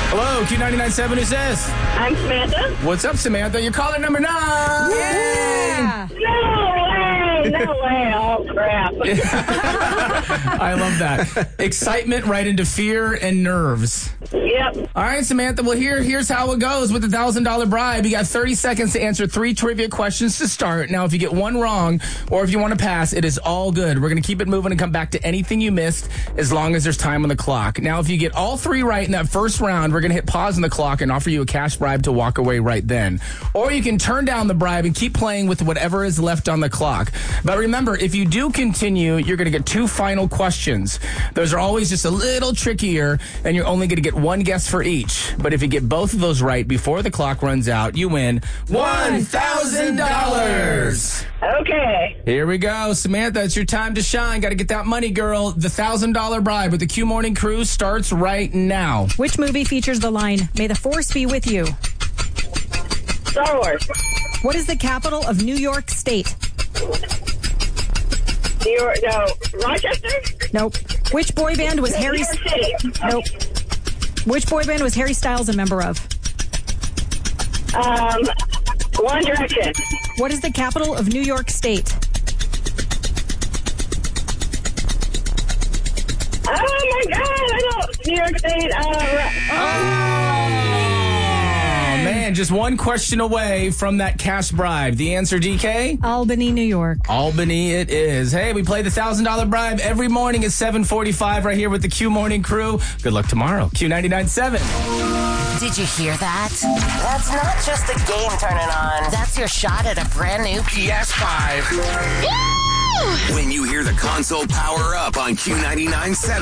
Hello, Q99.7, who's this? I'm Samantha. What's up, Samantha? You're caller number 9. Yeah. No way. Oh, crap. I love that. Excitement right into fear and nerves. Yep. All right, Samantha. Well, here's how it goes with the $1,000 bribe. You got 30 seconds to answer 3 trivia questions to start. Now, if you get one wrong or if you want to pass, it is all good. We're going to keep it moving and come back to anything you missed as long as there's time on the clock. Now, if you get all 3 right in that first round, we're going to hit pause on the clock and offer you a cash bribe to walk away right then. Or you can turn down the bribe and keep playing with whatever is left on the clock. But remember, if you do continue, you're going to get 2 final questions. Those are always just a little trickier, and you're only going to get 1 guess for each. But if you get both of those right before the clock runs out, you win $1,000. Okay. Here we go. Samantha, it's your time to shine. Got to get that money, girl. The $1,000 bribe with the Q Morning Crew starts right now. Which movie features the line, "May the Force be with you"? Star Wars. What is the capital of New York State? Rochester? Nope. Which boy band was New Harry... York City. Nope. Which boy band was Harry Styles a member of? One Direction. What is the capital of New York State? Oh, my God. I don't... New York State. Man, just one question away from that cash bribe. The answer, DK? Albany, New York. Albany it is. Hey, we play the $1,000 bribe every morning at 7:45 right here with the Q Morning Crew. Good luck tomorrow. Q99.7. Did you hear that? That's not just the game turning on. That's your shot at a brand new PS5. When you hear the console power up on Q99.7.